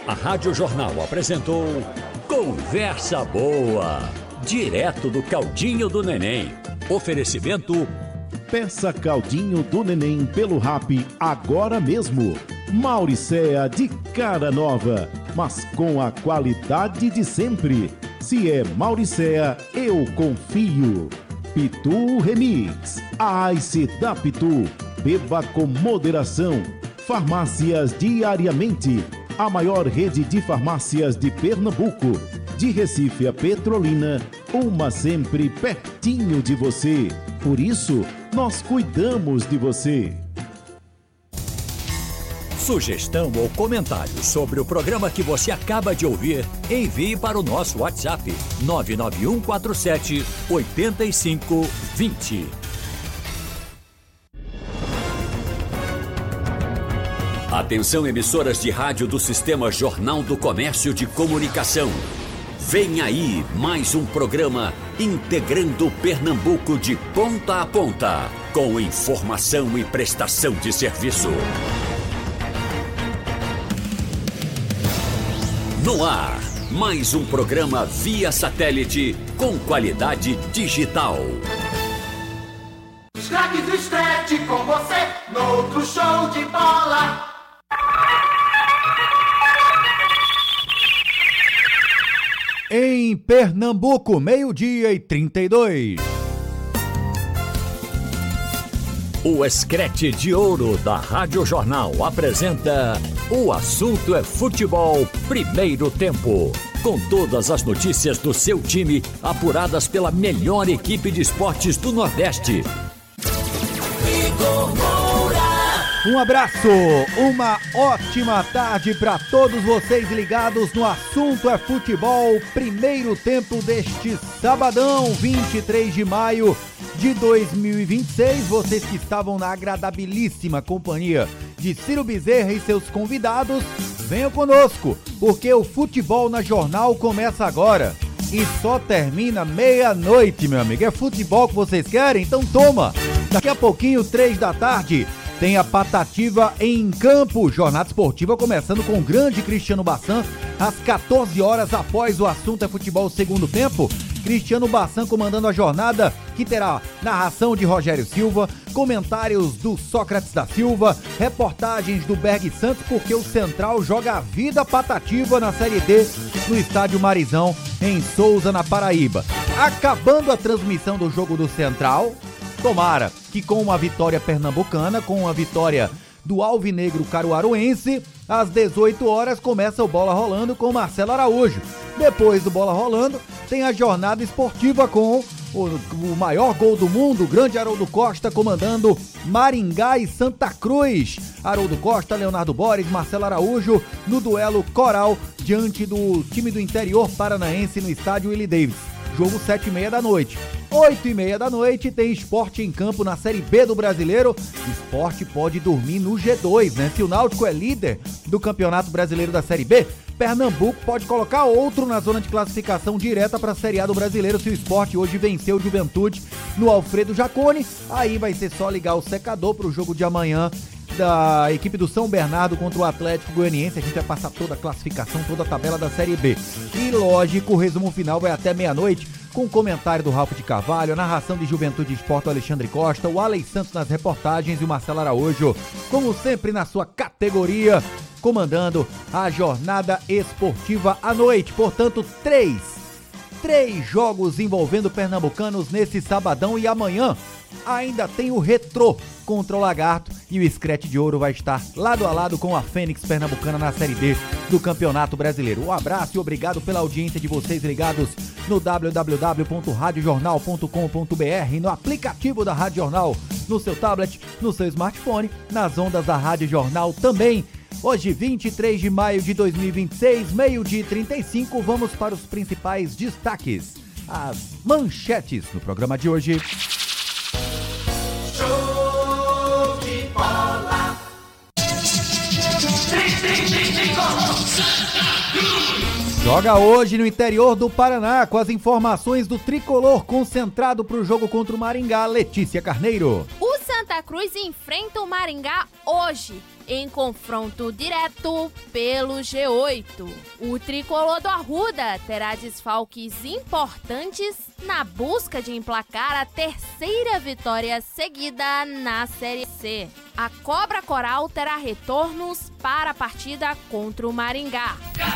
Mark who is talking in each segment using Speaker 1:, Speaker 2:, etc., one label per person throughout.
Speaker 1: A Rádio Jornal apresentou Conversa Boa, direto do Caldinho do Neném. Oferecimento:
Speaker 2: peça Caldinho do Neném pelo Rap agora mesmo. Mauricéa de cara nova, mas com a qualidade de sempre. Se é Mauricéa, eu confio. Pitu Remix, a Ice da Pitu. Beba com moderação. Farmácias Diariamente, a maior rede de farmácias de Pernambuco. De Recife a Petrolina, uma sempre pertinho de você. Por isso, nós cuidamos de você.
Speaker 1: Sugestão ou comentário sobre o programa que você acaba de ouvir, envie para o nosso WhatsApp 99147-8520. Atenção, emissoras de rádio do Sistema Jornal do Comércio de Comunicação. Vem aí mais um programa integrando Pernambuco de ponta a ponta, com informação e prestação de serviço. No ar, mais um programa via satélite com qualidade digital.
Speaker 3: Os craques do Scratch com você, no outro show de bola.
Speaker 4: Em Pernambuco, 12:32.
Speaker 1: O Scratch de Ouro da Rádio Jornal apresenta O Assunto é Futebol, primeiro tempo. Com todas as notícias do seu time, apuradas pela melhor equipe de esportes do Nordeste.
Speaker 4: Um abraço, uma ótima tarde para todos vocês ligados no Assunto é Futebol, primeiro tempo deste sabadão, 23 de maio de 2026. Vocês que estavam na agradabilíssima companhia de Ciro Bezerra e seus convidados, venham conosco, porque o futebol na Jornal começa agora e só termina meia-noite, meu amigo. É futebol que vocês querem? Então toma! Daqui a pouquinho, 3 da tarde, tem a Patativa em campo, jornada esportiva começando com o grande Cristiano Bassan, às 14 horas após o Assunto é Futebol segundo tempo. Cristiano Bassan comandando a jornada, que terá narração de Rogério Silva, comentários do Sócrates da Silva, reportagens do Berg Santos, porque o Central joga a vida Patativa na Série D no estádio Marizão, em Souza, na Paraíba. Acabando a transmissão do jogo do Central, tomara que com uma vitória pernambucana, com uma vitória do Alvinegro Caruaruense, às 18 horas começa o Bola Rolando com Marcelo Araújo. Depois do Bola Rolando, tem a jornada esportiva com o maior gol do mundo, o grande Haroldo Costa, comandando Maringá e Santa Cruz. Haroldo Costa, Leonardo Boris, Marcelo Araújo, no duelo coral diante do time do interior paranaense no estádio Willie Davis. Jogo 7h30 da noite. 8h30 da noite tem Sport em campo na Série B do Brasileiro. Sport pode dormir no G2, né? Se o Náutico é líder do Campeonato Brasileiro da Série B, Pernambuco pode colocar outro na zona de classificação direta para a Série A do Brasileiro se o Sport hoje venceu o Juventude no Alfredo Jaconi. Aí vai ser só ligar o secador para o jogo de amanhã da equipe do São Bernardo contra o Atlético Goianiense. A gente vai passar toda a classificação, toda a tabela da Série B. E lógico, o resumo final vai até meia-noite, com o comentário do Ralf de Carvalho, a narração de Juventude e Esporte do Alexandre Costa, o Alex Santos nas reportagens e o Marcelo Araújo, como sempre na sua categoria, comandando a jornada esportiva à noite. Portanto, três jogos envolvendo pernambucanos nesse sabadão, e amanhã ainda tem o Retrô contra o Lagarto, e o Scratch de Ouro vai estar lado a lado com a Fênix Pernambucana na Série D do Campeonato Brasileiro. Um abraço e obrigado pela audiência de vocês ligados no www.radiojornal.com.br, no aplicativo da Rádio Jornal, no seu tablet, no seu smartphone, nas ondas da Rádio Jornal também. Hoje, 23 de maio de 2026, 12h35, vamos para os principais destaques, as manchetes do programa de hoje.
Speaker 3: Show de bola.
Speaker 4: Joga hoje no interior do Paraná, com as informações do tricolor concentrado para o jogo contra o Maringá, Letícia Carneiro.
Speaker 5: O Santa Santa Cruz enfrenta o Maringá hoje, em confronto direto pelo G8. O tricolor do Arruda terá desfalques importantes na busca de emplacar a terceira vitória seguida na Série C. A Cobra Coral terá retornos para a partida contra o Maringá.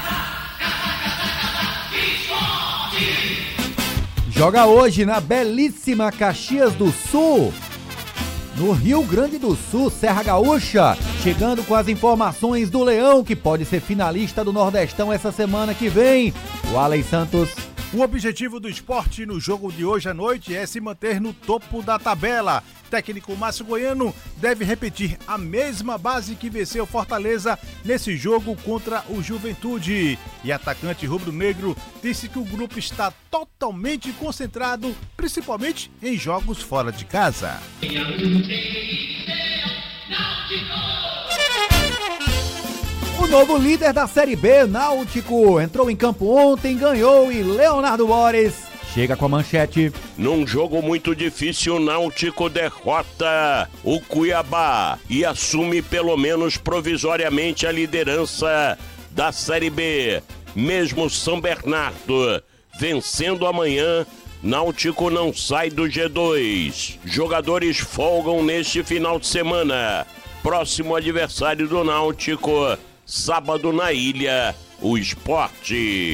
Speaker 4: Joga hoje na belíssima Caxias do Sul, no Rio Grande do Sul, Serra Gaúcha, chegando com as informações do Leão, que pode ser finalista do Nordestão essa semana que vem. O Alex Santos.
Speaker 6: O objetivo do Sport no jogo de hoje à noite é se manter no topo da tabela. Técnico Márcio Goiano deve repetir a mesma base que venceu Fortaleza nesse jogo contra o Juventude. E atacante rubro-negro disse que o grupo está totalmente concentrado, principalmente em jogos fora de casa.
Speaker 4: O novo líder da Série B, Náutico, entrou em campo ontem, ganhou e Leonardo Borges chega com a manchete.
Speaker 7: Num jogo muito difícil, o Náutico derrota o Cuiabá e assume pelo menos provisoriamente a liderança da Série B. Mesmo São Bernardo vencendo amanhã, Náutico não sai do G2. Jogadores folgam neste final de semana. Próximo adversário do Náutico, sábado na Ilha, o Sport.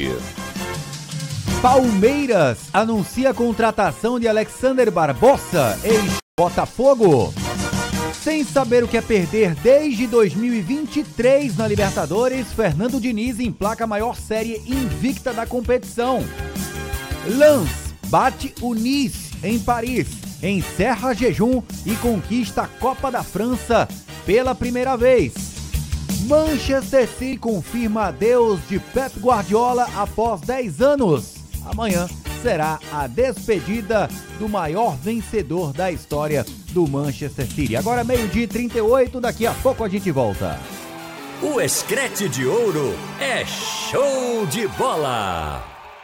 Speaker 4: Palmeiras anuncia a contratação de Alexander Barbosa, ex-Botafogo. Sem saber o que é perder desde 2023 na Libertadores, Fernando Diniz emplaca a maior série invicta da competição. Lens bate o Nice em Paris, encerra jejum e conquista a Copa da França pela primeira vez. Manchester City confirma adeus de Pep Guardiola após 10 anos. Amanhã será a despedida do maior vencedor da história do Manchester City. Agora 12h38, daqui a pouco a gente volta.
Speaker 1: O Screte de Ouro é show de bola!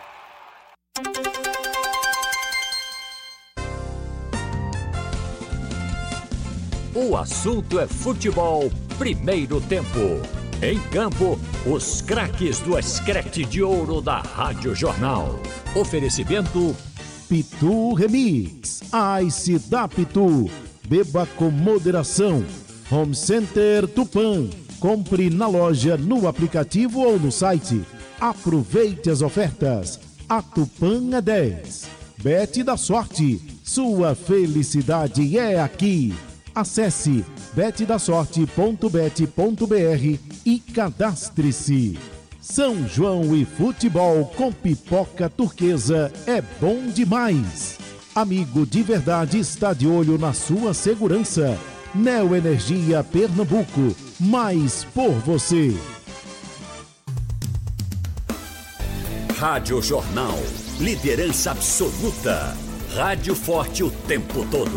Speaker 1: O assunto é futebol, primeiro tempo. Em campo, os craques do Screte de Ouro da Rádio Jornal. Oferecimento
Speaker 2: Pitu Remix, Ice da Pitu, beba com moderação. Home Center Tupã, compre na loja, no aplicativo ou no site. Aproveite as ofertas. A Tupã é 10. Bet da Sorte, sua felicidade é aqui. Acesse betdasorte.bet.br e cadastre-se. São João e futebol com pipoca turquesa é bom demais. Amigo de verdade está de olho na sua segurança. Neo Energia Pernambuco, mais por você.
Speaker 1: Rádio Jornal, liderança absoluta. Rádio forte o tempo todo.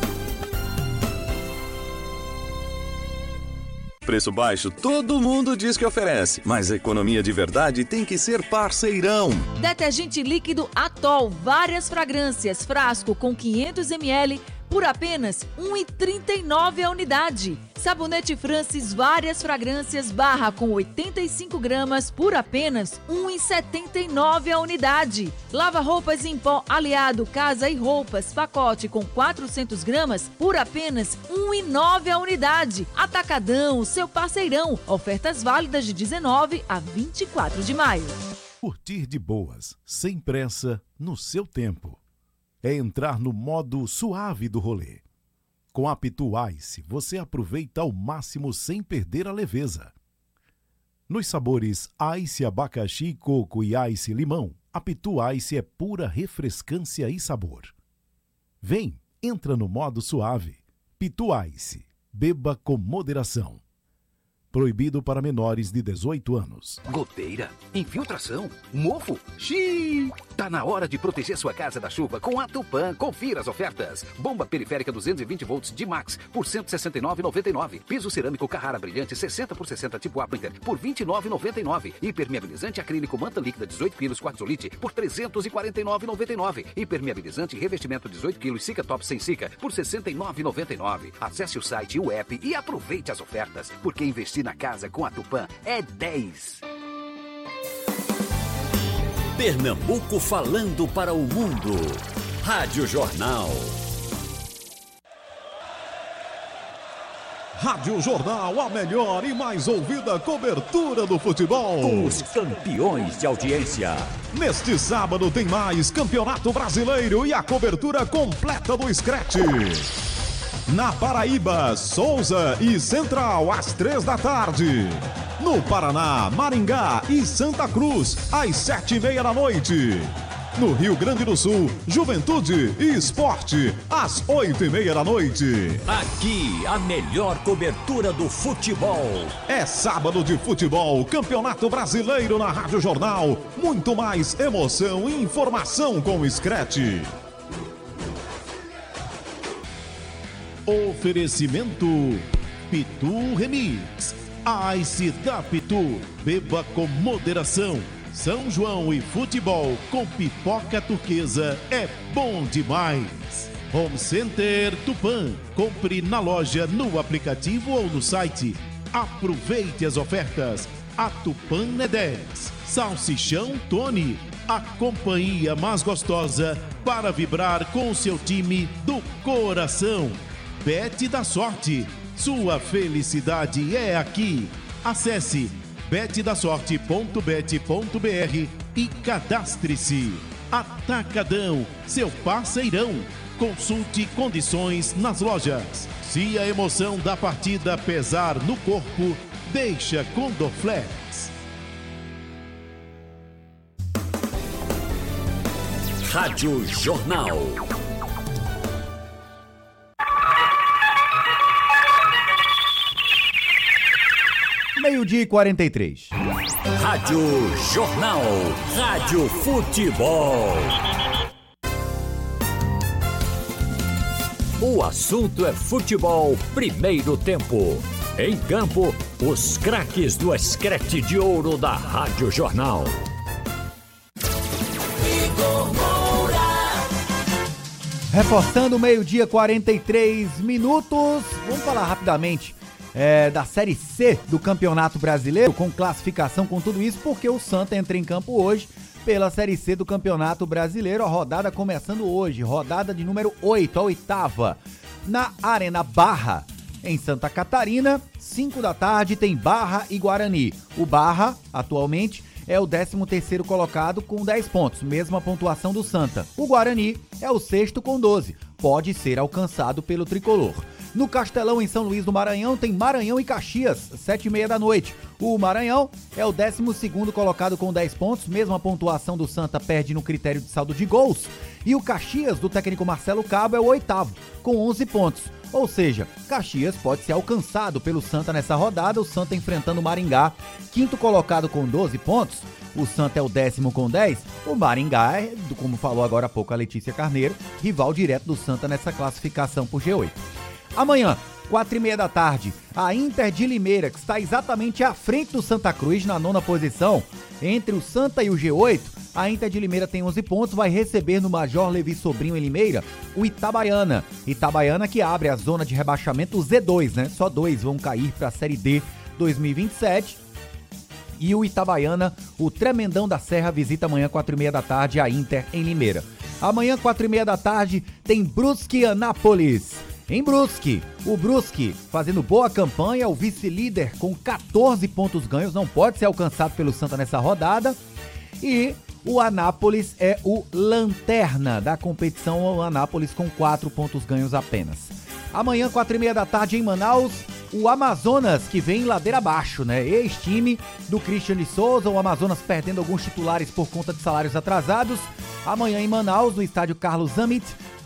Speaker 8: Preço baixo, todo mundo diz que oferece, mas a economia de verdade tem que ser parceirão.
Speaker 9: Detergente líquido Atol, várias fragrâncias, frasco com 500 ml por apenas R$ 1,39 a unidade. Sabonete Francis, várias fragrâncias, barra com 85 gramas por apenas R$ 1,79 a unidade. Lava-roupas em pó Aliado, casa e roupas, pacote com 400 gramas por apenas R$ 1,09 a unidade. Atacadão, seu parceirão. Ofertas válidas de 19 a 24 de maio.
Speaker 2: Curtir de boas, sem pressa, no seu tempo. É entrar no modo suave do rolê. Com a Pitu Ice, você aproveita ao máximo sem perder a leveza. Nos sabores Ice Abacaxi, Coco e Ice Limão, a Pitu Ice é pura refrescância e sabor. Vem, entra no modo suave. Pitu Ice, beba com moderação. Proibido para menores de 18 anos.
Speaker 10: Goteira, infiltração, mofo, xiii. Tá na hora de proteger sua casa da chuva com a Tupã. Confira as ofertas. Bomba periférica 220 volts de Max por R$ 169,99. Piso cerâmico Carrara brilhante 60 por 60 tipo Aprinter por R$ 29,99. Impermeabilizante acrílico manta líquida 18 kg quartzolite por R$ 349,99. Impermeabilizante revestimento 18 kg Cica Top sem Cica por R$ 69,99. Acesse o site e o app e aproveite as ofertas, porque investir na casa com a Tupã é 10.
Speaker 1: Pernambuco falando para o mundo. Rádio Jornal.
Speaker 2: Rádio Jornal, a melhor e mais ouvida cobertura do futebol.
Speaker 1: Os campeões de audiência.
Speaker 2: Neste sábado tem mais Campeonato Brasileiro e a cobertura completa do Scratch. Na Paraíba, Souza e Central, às 15h. No Paraná, Maringá e Santa Cruz, às 19h30. No Rio Grande do Sul, Juventude e Esporte, às 20h30.
Speaker 1: Aqui, a melhor cobertura do futebol.
Speaker 2: É sábado de futebol, Campeonato Brasileiro na Rádio Jornal. Muito mais emoção e informação com o Scratch. Oferecimento Pitu Remix. Ice da Pitu. Beba com moderação. São João e futebol com pipoca turquesa é bom demais. Home Center Tupã. Compre na loja, no aplicativo ou no site. Aproveite as ofertas. A Tupã é 10. Salsichão Tony. A companhia mais gostosa para vibrar com o seu time do coração. Bet da Sorte. Sua felicidade é aqui. Acesse betdasorte.bet.br e cadastre-se. Atacadão, seu parceirão. Consulte condições nas lojas. Se a emoção da partida pesar no corpo, deixa com Dorflex.
Speaker 1: Rádio Jornal.
Speaker 4: Meio-dia e 43.
Speaker 1: Rádio Jornal. Rádio Futebol. O assunto é futebol, primeiro tempo. Em campo, os craques do Scratch de Ouro da Rádio Jornal.
Speaker 4: Reforçando o meio-dia, 43 minutos. Vamos falar rapidamente da Série C do Campeonato Brasileiro, com classificação, com tudo isso, porque o Santa entra em campo hoje pela Série C do Campeonato Brasileiro. A rodada começando hoje, rodada de número 8, a 8ª. Na Arena Barra, em Santa Catarina, 5 da tarde, tem Barra e Guarani. O Barra, atualmente, é o 13º colocado com 10 pontos, mesma pontuação do Santa. O Guarani é o 6º com 12, pode ser alcançado pelo tricolor. No Castelão, em São Luís do Maranhão, tem Maranhão e Caxias, 7h30 da noite. O Maranhão é o 12º colocado com 10 pontos, mesma pontuação do Santa, perde no critério de saldo de gols. E o Caxias, do técnico Marcelo Cabo, é o 8º, com 11 pontos. Ou seja, Caxias pode ser alcançado pelo Santa nessa rodada, o Santa enfrentando o Maringá, 5º colocado com 12 pontos. O Santa é o 10º com 10, o Maringá é, como falou agora há pouco a Letícia Carneiro, rival direto do Santa nessa classificação por G8. Amanhã, 4h30 da tarde, a Inter de Limeira, que está exatamente à frente do Santa Cruz, na 9ª posição, entre o Santa e o G8, a Inter de Limeira tem 11 pontos, vai receber no Major Levi Sobrinho em Limeira o Itabaiana. Itabaiana que abre a zona de rebaixamento, o Z2, né? Só 2 vão cair para a Série D 2027. E o Itabaiana, o Tremendão da Serra, visita amanhã, 4h30 da tarde, a Inter em Limeira. Amanhã, 4h30 da tarde, tem Brusque e Anápolis. Em Brusque, o Brusque fazendo boa campanha, o vice-líder com 14 pontos ganhos, não pode ser alcançado pelo Santa nessa rodada. E o Anápolis é o lanterna da competição, o Anápolis com 4 pontos ganhos apenas. Amanhã, 4h30 da tarde, em Manaus, o Amazonas, que vem ladeira abaixo, né? Ex-time do Christian de Souza, o Amazonas perdendo alguns titulares por conta de salários atrasados. Amanhã em Manaus, no estádio Carlos Zammit,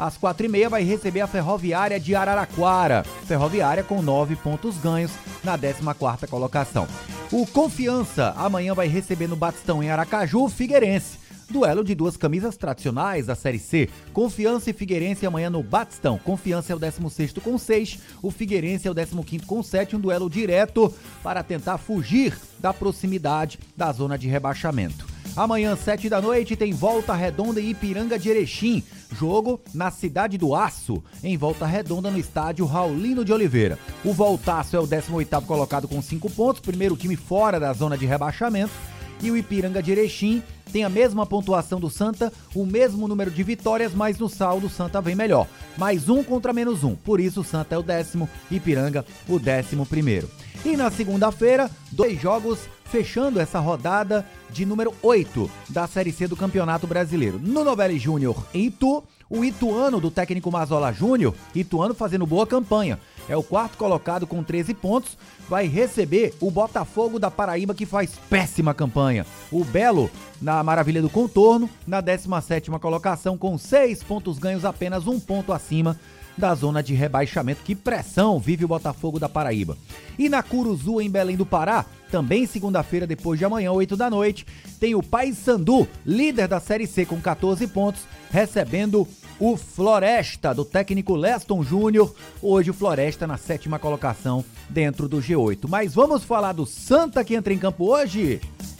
Speaker 4: Às 4h30 vai receber a Ferroviária de Araraquara. Ferroviária com 9 pontos ganhos na 14ª colocação. O Confiança amanhã vai receber no Batistão em Aracaju o Figueirense. Duelo de duas camisas tradicionais da Série C. Confiança e Figueirense amanhã no Batistão. Confiança é o 16º com 6, o Figueirense é o 15º com 7. Um duelo direto para tentar fugir da proximidade da zona de rebaixamento. Amanhã, 7 da noite, tem Volta Redonda e Ipiranga de Erechim. Jogo na Cidade do Aço, em Volta Redonda, no estádio Raulino de Oliveira. O Voltaço é o 18º colocado com 5 pontos, primeiro time fora da zona de rebaixamento. E o Ipiranga de Erechim tem a mesma pontuação do Santa, o mesmo número de vitórias, mas no saldo o Santa vem melhor. Mais 1 contra menos 1, por isso o Santa é o 10º, Ipiranga o 11º. E na segunda-feira, 2 jogos fechando essa rodada de número 8 da Série C do Campeonato Brasileiro. No Novelli Júnior em Itu, o Ituano do técnico Mazola Júnior, Ituano fazendo boa campanha. É o 4º colocado com 13 pontos, vai receber o Botafogo da Paraíba, que faz péssima campanha. O Belo, na Maravilha do Contorno, na 17ª colocação, com 6 pontos ganhos, apenas 1 ponto acima da zona de rebaixamento. Que pressão vive o Botafogo da Paraíba. E na Curuzu, em Belém do Pará, também segunda-feira, depois de amanhã, 8 da noite, tem o Paysandu, líder da Série C com 14 pontos, recebendo o Floresta, do técnico Leston Júnior. Hoje o Floresta na 7ª colocação dentro do G8. Mas vamos falar do Santa, que entra em campo hoje?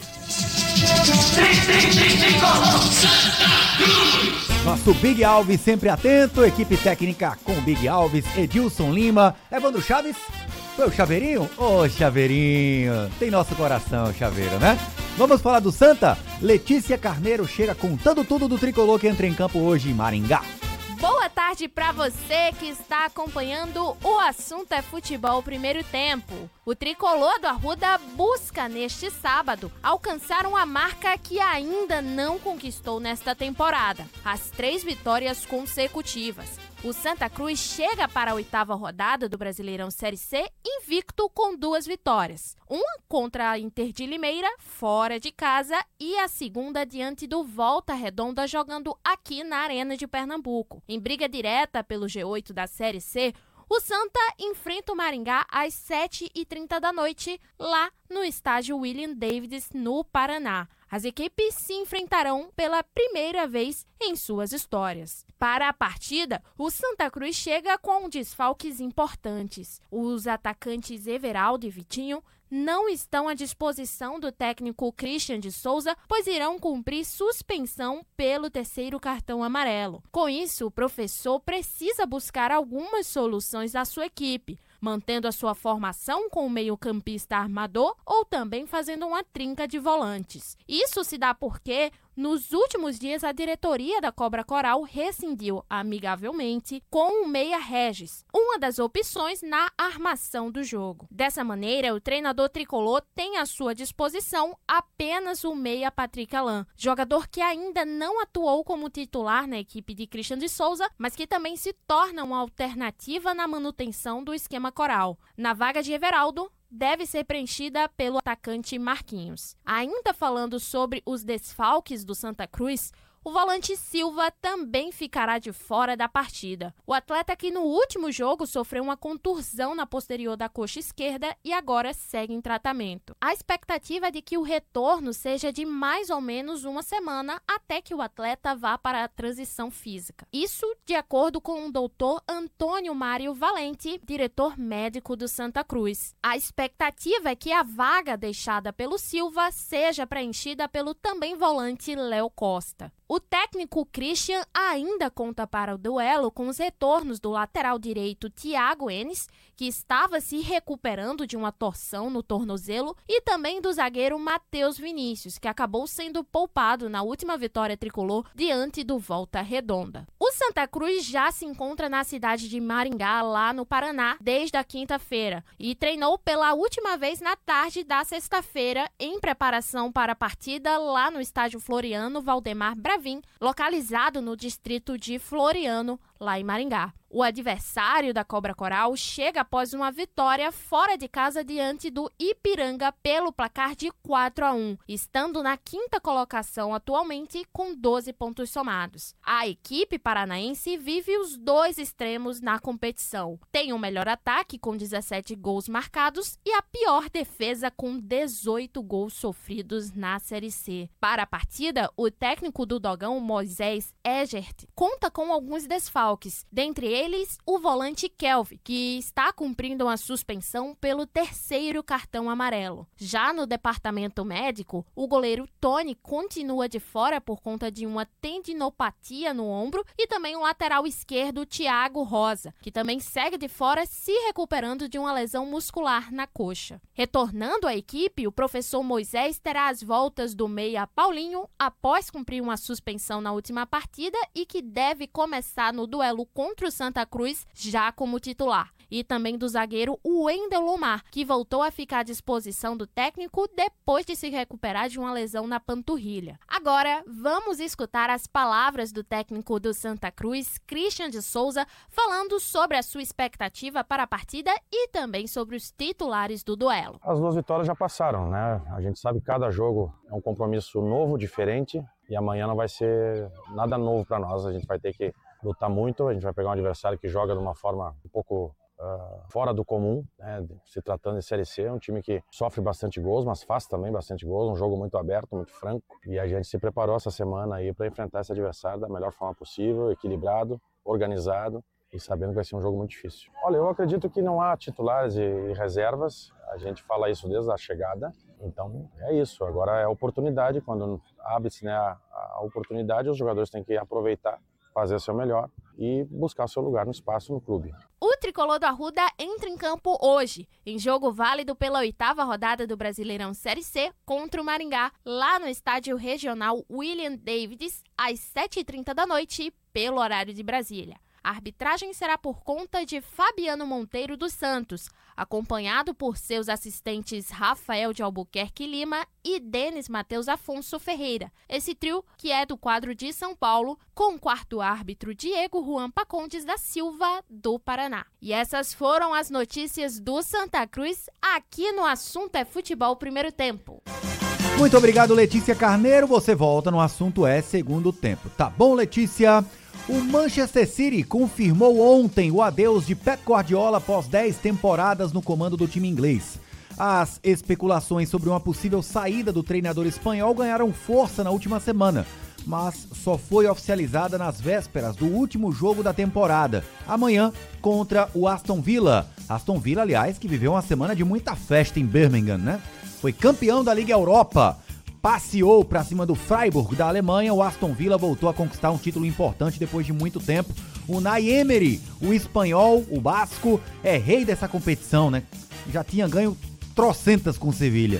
Speaker 4: Nosso Big Alves sempre atento, equipe técnica com Big Alves, Edilson Lima, Evandro Chaves. Foi o Chaveirinho? Ô, Chaveirinho, tem nosso coração, Chaveiro, né? Vamos falar do Santa? Letícia Carneiro chega contando tudo do tricolor que entra em campo hoje em Maringá.
Speaker 5: Boa tarde para você que está acompanhando o Assunto é Futebol Primeiro Tempo. O tricolor do Arruda busca neste sábado alcançar uma marca que ainda não conquistou nesta temporada: as 3 vitórias consecutivas. O Santa Cruz chega para a 8ª rodada do Brasileirão Série C invicto com 2 vitórias. Uma contra a Inter de Limeira, fora de casa, e a segunda diante do Volta Redonda, jogando aqui na Arena de Pernambuco. Em briga direta pelo G8 da Série C, o Santa enfrenta o Maringá às 7h30 da noite, lá no estádio William Davids, no Paraná. As equipes se enfrentarão pela primeira vez em suas histórias. Para a partida, o Santa Cruz chega com desfalques importantes. Os atacantes Everaldo e Vitinho não estão à disposição do técnico Christian de Souza, pois irão cumprir suspensão pelo 3º cartão amarelo. Com isso, o professor precisa buscar algumas soluções à sua equipe, mantendo a sua formação com o meio-campista armador ou também fazendo uma trinca de volantes. Isso se dá porque, nos últimos dias, a diretoria da Cobra Coral rescindiu amigavelmente com o meia Regis, uma das opções na armação do jogo. Dessa maneira, o treinador tricolor tem à sua disposição apenas o meia Patrick Alain, jogador que ainda não atuou como titular na equipe de Christian de Souza, mas que também se torna uma alternativa na manutenção do esquema coral. Na vaga de Everaldo, deve ser preenchida pelo atacante Marquinhos. Ainda falando sobre os desfalques do Santa Cruz, o volante Silva também ficará de fora da partida. O atleta que no último jogo sofreu uma contusão na posterior da coxa esquerda e agora segue em tratamento. A expectativa é de que o retorno seja de mais ou menos uma semana até que o atleta vá para a transição física. Isso de acordo com o doutor Antônio Mário Valente, diretor médico do Santa Cruz. A expectativa é que a vaga deixada pelo Silva seja preenchida pelo também volante Léo Costa. O técnico Christian ainda conta para o duelo com os retornos do lateral direito Thiago Enes, que estava se recuperando de uma torção no tornozelo, e também do zagueiro Matheus Vinícius, que acabou sendo poupado na última vitória tricolor diante do Volta Redonda. O Santa Cruz já se encontra na cidade de Maringá, lá no Paraná, desde a quinta-feira, e treinou pela última vez na tarde da sexta-feira, em preparação para a partida lá no estádio Floriano Valdemar Bravin, localizado no distrito de Floriano, lá em Maringá. O adversário da Cobra Coral chega após uma vitória fora de casa diante do Ipiranga pelo placar de 4-1, estando na 5ª colocação atualmente com 12 pontos somados. A equipe paranaense vive os 2 extremos na competição. Tem o melhor ataque com 17 gols marcados e a pior defesa com 18 gols sofridos na Série C. Para a partida, o técnico do Dogão, Moisés Egert, conta com alguns desfalques, dentre eles o volante Kelvin, que está cumprindo uma suspensão pelo 3º cartão amarelo. Já no departamento médico, o goleiro Tony continua de fora por conta de uma tendinopatia no ombro e também o lateral esquerdo Thiago Rosa, que também segue de fora se recuperando de uma lesão muscular na coxa. Retornando à equipe, o professor Moisés terá as voltas do meia Paulinho após cumprir uma suspensão na última partida e que deve começar no duelo contra o Santa Cruz já como titular. E também do zagueiro Wendel Lomar, que voltou a ficar à disposição do técnico depois de se recuperar de uma lesão na panturrilha. Agora, vamos escutar as palavras do técnico do Santa Cruz, Christian de Souza, falando sobre a sua expectativa para a partida e também sobre os titulares do duelo.
Speaker 11: As 2 vitórias já passaram, né? A gente sabe que cada jogo é um compromisso novo, diferente, e amanhã não vai ser nada novo para nós. A gente vai ter que lutar muito, a gente vai pegar um adversário que joga de uma forma um pouco fora do comum, né? Se tratando de Série C, é um time que sofre bastante gols, mas faz também bastante gols, um jogo muito aberto, muito franco, e a gente se preparou essa semana aí para enfrentar esse adversário da melhor forma possível, equilibrado, organizado e sabendo que vai ser um jogo muito difícil. Olha, eu acredito que não há titulares e reservas, a gente fala isso desde a chegada, então é isso, agora é a oportunidade, quando abre-se, né, a oportunidade, os jogadores têm que aproveitar, fazer o seu melhor e buscar o seu lugar no espaço no clube.
Speaker 5: O Tricolor do Arruda entra em campo hoje, em jogo válido pela 8ª rodada do Brasileirão Série C contra o Maringá, lá no estádio regional William Davids, às 7h30 da noite, pelo horário de Brasília. A arbitragem será por conta de Fabiano Monteiro dos Santos, acompanhado por seus assistentes Rafael de Albuquerque Lima e Denis Matheus Afonso Ferreira. Esse trio, que é do quadro de São Paulo, com o 4º árbitro Diego Juan Pacondes da Silva, do Paraná. E essas foram as notícias do Santa Cruz, aqui no Assunto é Futebol Primeiro Tempo.
Speaker 4: Muito obrigado, Letícia Carneiro. Você volta no Assunto é Segundo Tempo. Tá bom, Letícia? O Manchester City confirmou ontem o adeus de Pep Guardiola após 10 temporadas no comando do time inglês. As especulações sobre uma possível saída do treinador espanhol ganharam força na última semana, mas só foi oficializada nas vésperas do último jogo da temporada, amanhã contra o Aston Villa. Aston Villa, aliás, que viveu uma semana de muita festa em Birmingham, né? Foi campeão da Liga Europa. Passeou para cima do Freiburg da Alemanha, o Aston Villa voltou a conquistar um título importante depois de muito tempo. O Unai Emery, o espanhol, o basco, é rei dessa competição, né? Já tinha ganho trocentas com o Sevilha.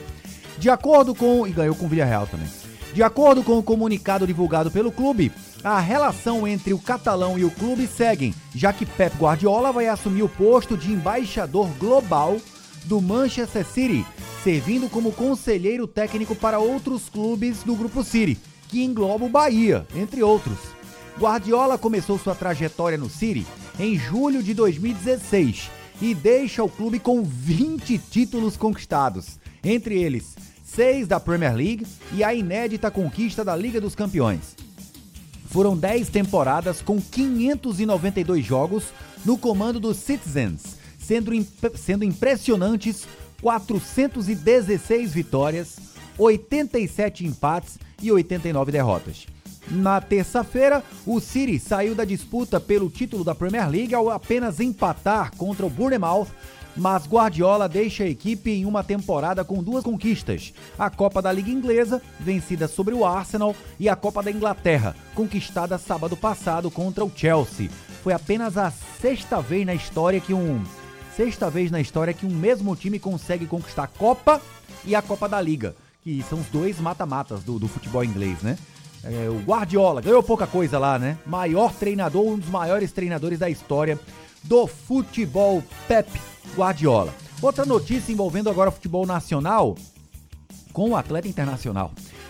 Speaker 4: E ganhou com o Villarreal também. De acordo com o comunicado divulgado pelo clube, a relação entre o catalão e o clube seguem, já que Pep Guardiola vai assumir o posto de embaixador global do Manchester City, servindo como conselheiro técnico para outros clubes do Grupo City, que engloba o Bahia, entre outros. Guardiola começou sua trajetória no City em julho de 2016 e deixa o clube com 20 títulos conquistados, entre eles 6 da Premier League e a inédita conquista da Liga dos Campeões. Foram 10 temporadas com 592 jogos no comando dos Citizens, sendo impressionantes 416 vitórias, 87 empates e 89 derrotas. Na terça-feira, o City saiu da disputa pelo título da Premier League ao apenas empatar contra o Bournemouth, mas Guardiola deixa a equipe em uma temporada com 2 conquistas: a Copa da Liga Inglesa, vencida sobre o Arsenal, e a Copa da Inglaterra, conquistada sábado passado contra o Chelsea. Foi apenas a sexta vez na história que um mesmo time consegue conquistar a Copa e a Copa da Liga, que são os 2 mata-matas do futebol inglês, né? O Guardiola ganhou pouca coisa lá, né? Maior treinador, um dos maiores treinadores da história do futebol, Pep Guardiola. Outra notícia envolvendo agora o futebol nacional com o atleta internacional.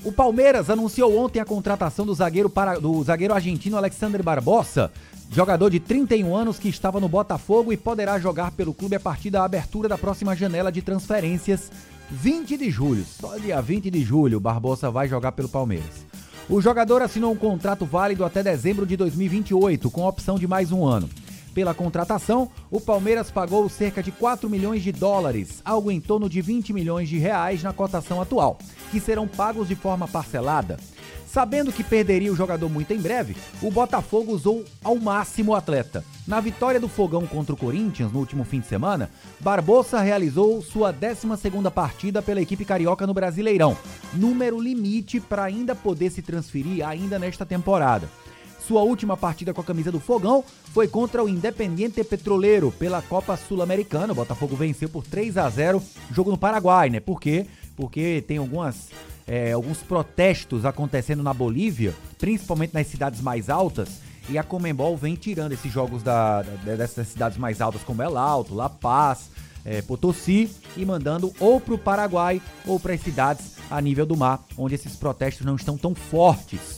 Speaker 4: O Palmeiras anunciou ontem a contratação do zagueiro argentino Alexander Barbosa, jogador de 31 anos que estava no Botafogo e poderá jogar pelo clube a partir da abertura da próxima janela de transferências, 20 de julho. Só dia 20 de julho o Barbosa vai jogar pelo Palmeiras. O jogador assinou um contrato válido até dezembro de 2028, com opção de mais um ano. Pela contratação, o Palmeiras pagou cerca de 4 milhões de dólares, algo em torno de 20 milhões de reais na cotação atual, que serão pagos de forma parcelada. Sabendo que perderia o jogador muito em breve, o Botafogo usou ao máximo o atleta. Na vitória do Fogão contra o Corinthians no último fim de semana, Barbosa realizou sua 12ª partida pela equipe carioca no Brasileirão, número limite para ainda poder se transferir ainda nesta temporada. Sua última partida com a camisa do Fogão foi contra o Independiente Petroleiro pela Copa Sul-Americana. O Botafogo venceu por 3-0, jogo no Paraguai, né? Por quê? Porque tem alguns protestos acontecendo na Bolívia, principalmente nas cidades mais altas, e a Conmebol vem tirando esses jogos dessas cidades mais altas como El Alto, La Paz, Potosí, e mandando ou para o Paraguai ou para as cidades a nível do mar, onde esses protestos não estão tão fortes.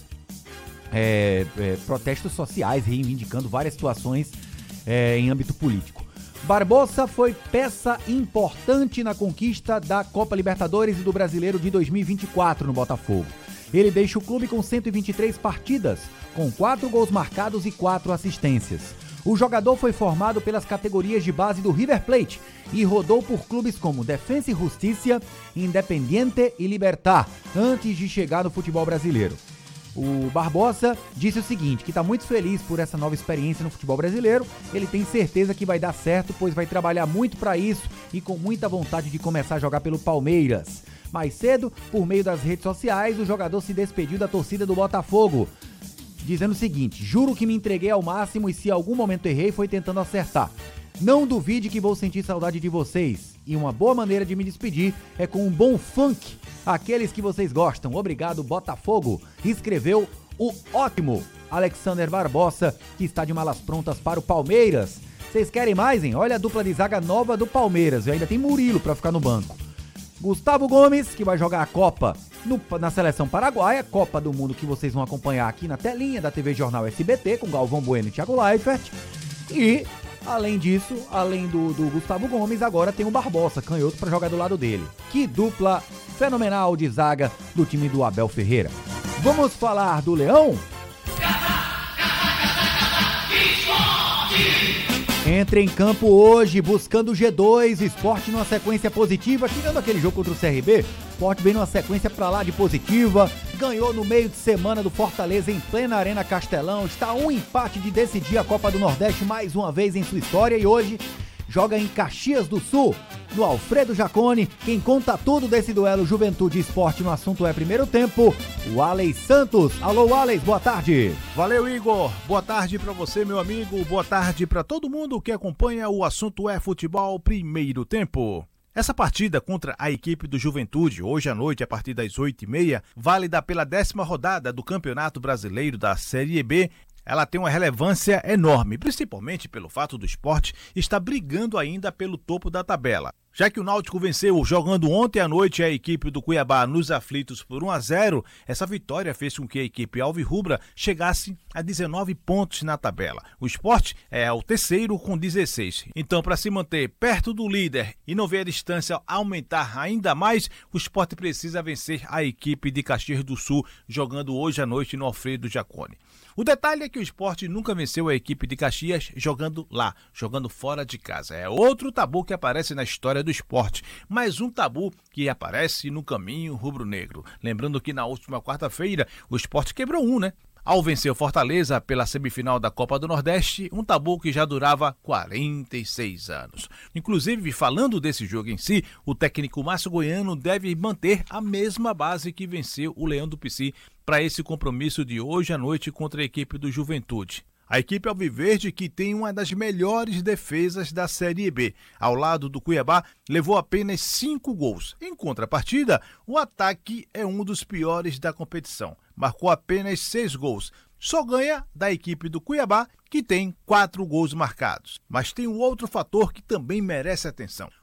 Speaker 4: Protestos sociais, reivindicando várias situações em âmbito político. Barbosa foi peça importante na conquista da Copa Libertadores e do Brasileiro de 2024 no Botafogo. Ele deixa o clube com 123 partidas, com 4 gols marcados e 4 assistências. O jogador foi formado pelas categorias de base do River Plate e rodou por clubes como Defensa e Justicia, Independiente e Libertad, antes de chegar no futebol brasileiro. O Barbosa disse o seguinte, que está muito feliz por essa nova experiência no futebol brasileiro. Ele tem certeza que vai dar certo, pois vai trabalhar muito para isso e com muita vontade de começar a jogar pelo Palmeiras. Mais cedo, por meio das redes sociais, o jogador se despediu da torcida do Botafogo, dizendo o seguinte: juro que me entreguei ao máximo e se algum momento errei foi tentando acertar. Não duvide que vou sentir saudade de vocês. E uma boa maneira de me despedir é com um bom funk, aqueles que vocês gostam. Obrigado, Botafogo. Escreveu o ótimo Alexander Barbosa, que está de malas prontas para o Palmeiras. Vocês querem mais, hein? Olha a dupla de zaga nova do Palmeiras. E ainda tem Murilo para ficar no banco. Gustavo Gomes, que vai jogar a Copa na seleção paraguaia, Copa do Mundo que vocês vão acompanhar aqui na telinha da TV Jornal SBT, com Galvão Bueno e Thiago Leifert. E, além disso, além do Gustavo Gomes, agora tem o Barbosa, canhoto, para jogar do lado dele. Que dupla fenomenal de zaga do time do Abel Ferreira. Vamos falar do Leão? Entra em campo hoje, buscando o G2, Sport numa sequência positiva, tirando aquele jogo contra o CRB, Sport vem numa sequência pra lá de positiva, ganhou no meio de semana do Fortaleza em plena Arena Castelão, está a um empate de decidir a Copa do Nordeste mais uma vez em sua história e hoje joga em Caxias do Sul, no Alfredo Jaconi. Quem conta tudo desse duelo Juventude e Sport no assunto é primeiro tempo, o Alex Santos. Alô, Alex, boa tarde.
Speaker 6: Valeu, Igor. Boa tarde pra você, meu amigo. Boa tarde pra todo mundo que acompanha o assunto é futebol primeiro tempo. Essa partida contra a equipe do Juventude, hoje à noite, a partir das 8h30, válida pela 10ª rodada do Campeonato Brasileiro da Série B, ela tem uma relevância enorme, principalmente pelo fato do Sport estar brigando ainda pelo topo da tabela. Já que o Náutico venceu jogando ontem à noite a equipe do Cuiabá nos aflitos por 1-0, essa vitória fez com que a equipe alvirrubra chegasse a 19 pontos na tabela. O Sport é o terceiro com 16. Então, para se manter perto do líder e não ver a distância aumentar ainda mais, o Sport precisa vencer a equipe de Caxias do Sul jogando hoje à noite no Alfredo Jaconi. O detalhe é que o Sport nunca venceu a equipe de Caxias jogando lá, jogando fora de casa. É outro tabu que aparece na história do Sport, mais um tabu que aparece no caminho rubro-negro. Lembrando que na última quarta-feira o Sport quebrou ao vencer o Fortaleza pela semifinal da Copa do Nordeste, um tabu que já durava 46 anos. Inclusive, falando desse jogo em si, o técnico Márcio Goiano deve manter a mesma base que venceu o Leão do Pici para esse compromisso de hoje à noite contra a equipe do Juventude. A equipe alviverde, que tem uma das melhores defesas da Série B, ao lado do Cuiabá, levou apenas 5 gols. Em contrapartida, o ataque é um dos piores da competição. Marcou apenas 6 gols. Só ganha da equipe do Cuiabá, que tem 4 gols marcados. Mas tem um outro fator que também merece atenção.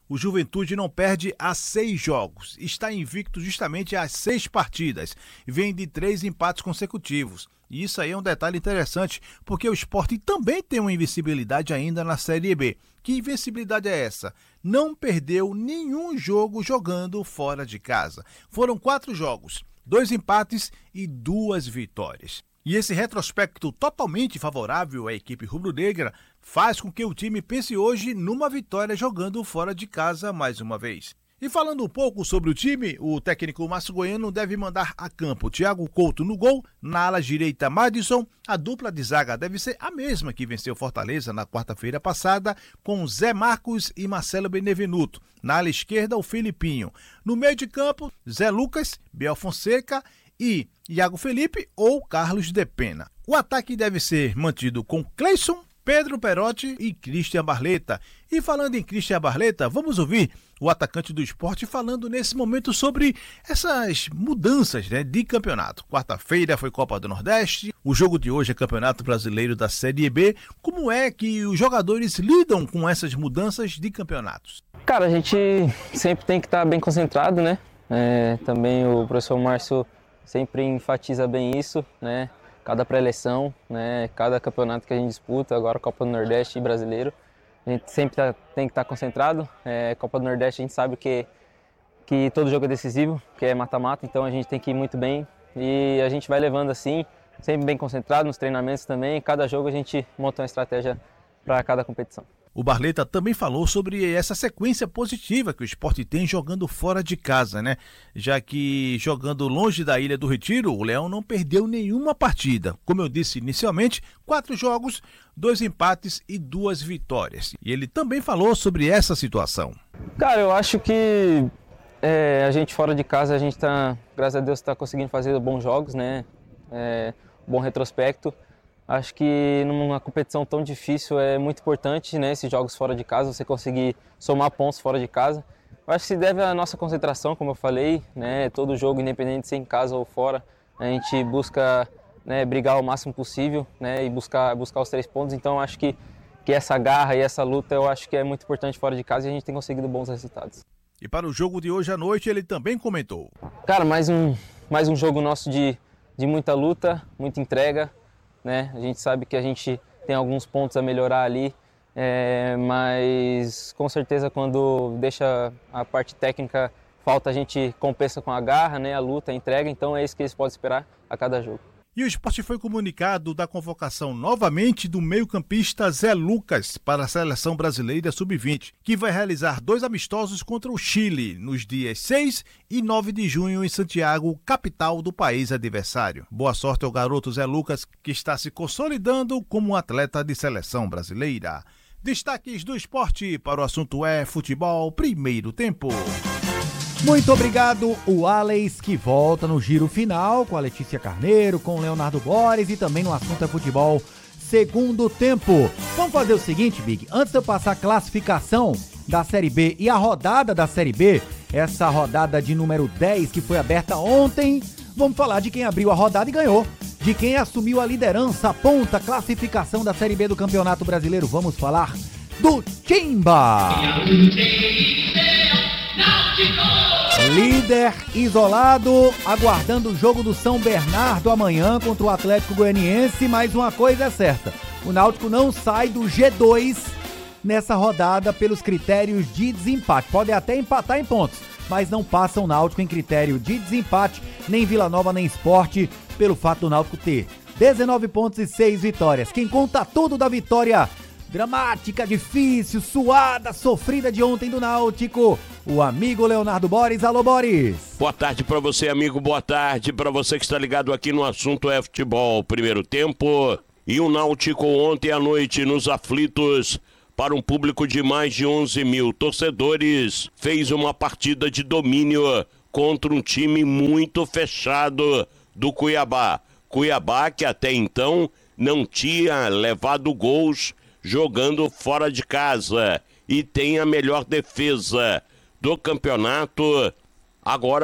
Speaker 6: O Juventude não perde há 6 jogos, está invicto justamente às 6 partidas e vem de 3 empates consecutivos. E isso aí é um detalhe interessante, porque o Sport também tem uma invencibilidade ainda na Série B. Que invencibilidade é essa? Não perdeu nenhum jogo jogando fora de casa. Foram 4 jogos, 2 empates e 2 vitórias. E esse retrospecto totalmente favorável à equipe rubro-negra faz com que o time pense hoje numa vitória jogando fora de casa mais uma vez. E falando um pouco sobre o time, o técnico Márcio Goiano deve mandar a campo Thiago Couto no gol, na ala direita Madison, a dupla de zaga deve ser a mesma que venceu Fortaleza na quarta-feira passada, com Zé Marcos e Marcelo Benevenuto. Na ala esquerda, o Filipinho. No meio de campo, Zé Lucas, Biel Fonseca e Iago Felipe ou Carlos de Pena. O ataque deve ser mantido com Cleison, Pedro Perotti e Christian Barleta. E falando em Christian Barleta, vamos ouvir o atacante do Sport falando nesse momento sobre essas mudanças, de campeonato. Quarta-feira foi Copa do Nordeste, o jogo de hoje é Campeonato Brasileiro da Série B. Como é que os jogadores lidam com essas mudanças de campeonatos?
Speaker 12: Cara, a gente sempre tem que estar bem concentrado, né? Também o professor Márcio sempre enfatiza bem isso, né? Cada pré-eleição, né? Cada campeonato que a gente disputa, agora Copa do Nordeste e Brasileiro, a gente sempre tem que estar concentrado. Copa do Nordeste a gente sabe que todo jogo é decisivo, que é mata-mata, então a gente tem que ir muito bem e a gente vai levando assim, sempre bem concentrado nos treinamentos também. Cada jogo a gente monta uma estratégia para cada competição.
Speaker 6: O Barleta também falou sobre essa sequência positiva que o Sport tem jogando fora de casa, Já que jogando longe da Ilha do Retiro, o Leão não perdeu nenhuma partida. Como eu disse inicialmente, 4 jogos, 2 empates e 2 vitórias. E ele também falou sobre essa situação.
Speaker 12: Cara, eu acho que a gente fora de casa, a gente tá, graças a Deus, está conseguindo fazer bons jogos, Bom retrospecto. Acho que numa competição tão difícil é muito importante, esses jogos fora de casa, você conseguir somar pontos fora de casa. Eu acho que se deve à nossa concentração, como eu falei, todo jogo, independente de ser em casa ou fora, a gente busca brigar o máximo possível, e buscar os 3 pontos. Então eu acho que essa garra e essa luta eu acho que é muito importante fora de casa e a gente tem conseguido bons resultados.
Speaker 6: E para o jogo de hoje à noite ele também comentou.
Speaker 12: Cara, mais um jogo nosso de muita luta, muita entrega. A gente sabe que a gente tem alguns pontos a melhorar ali, mas com certeza quando deixa a parte técnica falta, a gente compensa com a garra, a luta, a entrega, então é isso que eles podem esperar a cada jogo.
Speaker 6: E o Sport foi comunicado da convocação novamente do meio-campista Zé Lucas para a Seleção Brasileira Sub-20, que vai realizar 2 amistosos contra o Chile nos dias 6 e 9 de junho em Santiago, capital do país adversário. Boa sorte ao garoto Zé Lucas, que está se consolidando como um atleta de seleção brasileira. Destaques do esporte para o assunto futebol primeiro tempo.
Speaker 4: Muito obrigado, o Alex, que volta no giro final com a Letícia Carneiro, com o Leonardo Boris e também no assunto futebol segundo tempo. Vamos fazer o seguinte, Big, antes de eu passar a classificação da Série B e a rodada da Série B, essa rodada de número 10 que foi aberta ontem, vamos falar de quem abriu a rodada e ganhou, de quem assumiu a liderança, a ponta, classificação da Série B do Campeonato Brasileiro. Vamos falar do Timba! Líder isolado, aguardando o jogo do São Bernardo amanhã contra o Atlético Goianiense, mas uma coisa é certa, o Náutico não sai do G2 nessa rodada pelos critérios de desempate. Pode até empatar em pontos, mas não passa o Náutico em critério de desempate, nem Vila Nova nem Sport, pelo fato do Náutico ter 19 pontos e 6 vitórias. Quem conta tudo da vitória dramática, difícil, suada, sofrida de ontem do Náutico, o amigo Leonardo Boris. Alô, Boris!
Speaker 7: Boa tarde pra você, amigo, boa tarde pra você que está ligado aqui no assunto futebol primeiro tempo. E o Náutico ontem à noite nos aflitos, para um público de mais de 11 mil torcedores, fez uma partida de domínio contra um time muito fechado do Cuiabá. Cuiabá que até então não tinha levado gols jogando fora de casa e tem a melhor defesa do campeonato. Agora